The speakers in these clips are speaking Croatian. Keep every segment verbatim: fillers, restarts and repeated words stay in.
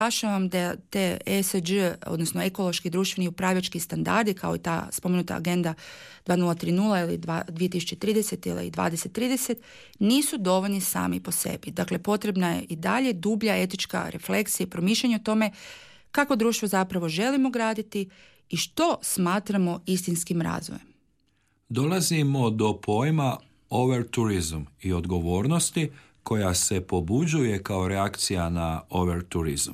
Naglašavam da te E S G, odnosno ekološki društveni upravljački standardi, kao i ta spomenuta agenda dva tisuće trideset ili dvije tisuće trideset ili dvadeset trideset, nisu dovoljni sami po sebi. Dakle, potrebna je i dalje dublja etička refleksija i promišljanje o tome kako društvo zapravo želimo graditi i što smatramo istinskim razvojem. Dolazimo do pojma overtourism i odgovornosti koja se pobuđuje kao reakcija na overtourism.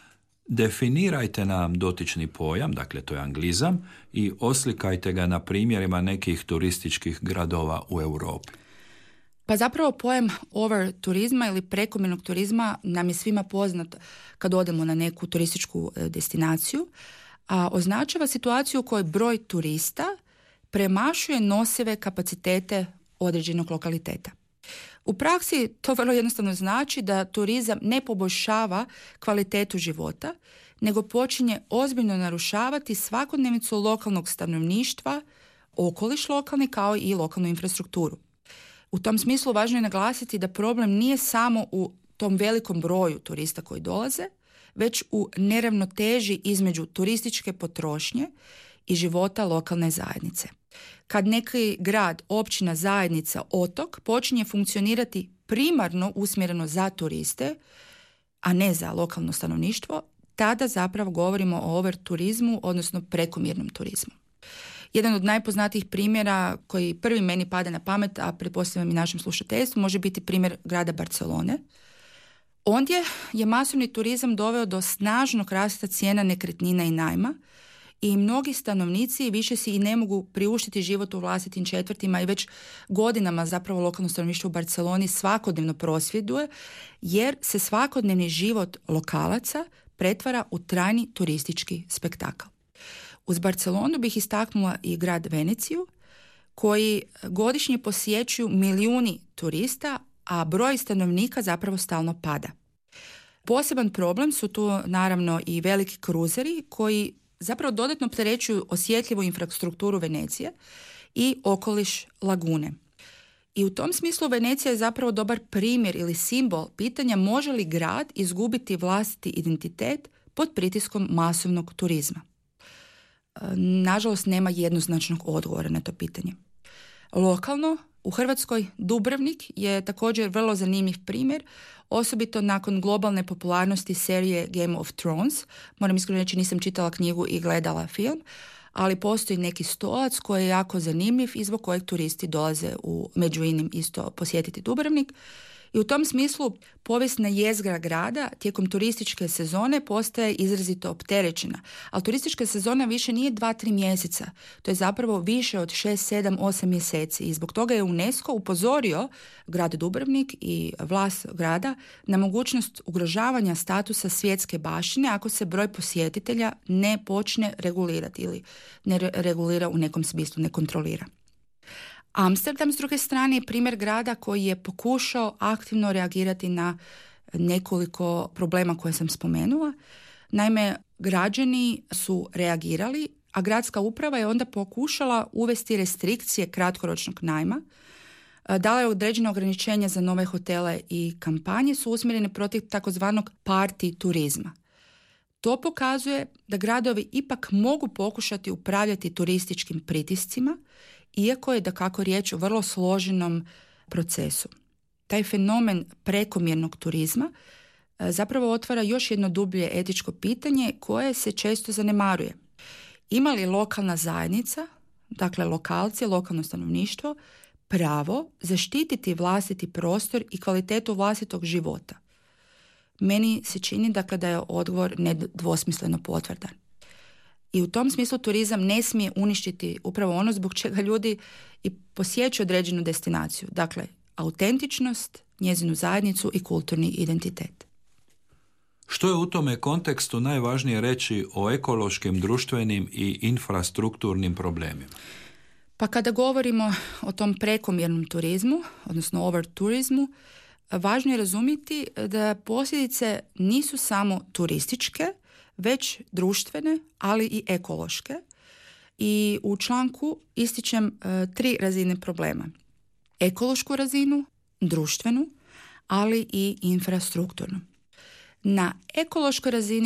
Definirajte nam dotični pojam, dakle to je anglizam, i oslikajte ga na primjerima nekih turističkih gradova u Europi. Pa zapravo pojam overturizma ili prekomjernog turizma nam je svima poznat kad odemo na neku turističku destinaciju, a označava situaciju u kojoj broj turista premašuje nosive kapacitete određenog lokaliteta. U praksi to vrlo jednostavno znači da turizam ne poboljšava kvalitetu života, nego počinje ozbiljno narušavati svakodnevnicu lokalnog stanovništva, okoliš lokalni kao i lokalnu infrastrukturu. U tom smislu važno je naglasiti da problem nije samo u tom velikom broju turista koji dolaze, već u neravnoteži između turističke potrošnje i života lokalne zajednice. Kad neki grad, općina, zajednica, otok počinje funkcionirati primarno usmjereno za turiste, a ne za lokalno stanovništvo, tada zapravo govorimo o overturizmu, odnosno prekomjernom turizmu. Jedan od najpoznatijih primjera koji prvi meni pada na pamet, a pretpostavljam i našem slušateljstvu, može biti primjer grada Barcelone. Ondje je masovni turizam doveo do snažnog rasta cijena nekretnina i najma i mnogi stanovnici više si i ne mogu priuštiti život u vlastitim četvrtima i već godinama zapravo lokalno stanovništvo u Barceloni svakodnevno prosvjeduje jer se svakodnevni život lokalaca pretvara u trajni turistički spektakl. Uz Barcelonu bih istaknula i grad Veneciju koji godišnje posjećuju milijuni turista, a broj stanovnika zapravo stalno pada. Poseban problem su tu naravno i veliki kruzeri koji zapravo dodatno opterećuju osjetljivu infrastrukturu Venecije i okoliš lagune. I u tom smislu Venecija je zapravo dobar primjer ili simbol pitanja može li grad izgubiti vlastiti identitet pod pritiskom masovnog turizma. Nažalost, nema jednoznačnog odgovora na to pitanje. Lokalno, u Hrvatskoj, Dubrovnik je također vrlo zanimljiv primjer, osobito nakon globalne popularnosti serije Game of Thrones. Moram iskreno reći, nisam čitala knjigu i gledala film, ali postoji neki stolac koji je jako zanimljiv i zbog kojeg turisti dolaze u među inim isto posjetiti Dubrovnik. I u tom smislu povijesna jezgra grada tijekom turističke sezone postaje izrazito opterećena. Ali turistička sezona više nije dva, tri mjeseca. To je zapravo više od šest, sedam, osam mjeseci. I zbog toga je UNESCO upozorio grad Dubrovnik i vlast grada na mogućnost ugrožavanja statusa svjetske baštine ako se broj posjetitelja ne počne regulirati ili ne regulira u nekom smislu, ne kontrolira. Amsterdam, s druge strane, je primjer grada koji je pokušao aktivno reagirati na nekoliko problema koje sam spomenula. Naime, građani su reagirali, a gradska uprava je onda pokušala uvesti restrikcije kratkoročnog najma. Dala je određene ograničenja za nove hotele i kampanje su usmjerene protiv takozvanog party turizma. To pokazuje da gradovi ipak mogu pokušati upravljati turističkim pritiscima, iako je dakako riječ o vrlo složenom procesu. Taj fenomen prekomjernog turizma zapravo otvara još jedno dublje etičko pitanje koje se često zanemaruje. Ima li lokalna zajednica, dakle lokalci, lokalno stanovništvo, pravo zaštititi vlastiti prostor i kvalitetu vlastitog života? Meni se čini dakle da je odgovor nedvosmisleno potvrdan. I u tom smislu turizam ne smije uništiti upravo ono zbog čega ljudi i posjećuju određenu destinaciju. Dakle, autentičnost, njezinu zajednicu i kulturni identitet. Što je u tome kontekstu najvažnije reći o ekološkim, društvenim i infrastrukturnim problemima? Pa kada govorimo o tom prekomjernom turizmu, odnosno overturizmu, važno je razumjeti da posljedice nisu samo turističke, već društvene, ali i ekološke. I u članku ističem e, tri razine problema. Ekološku razinu, društvenu, ali i infrastrukturnu. Na ekološkoj razini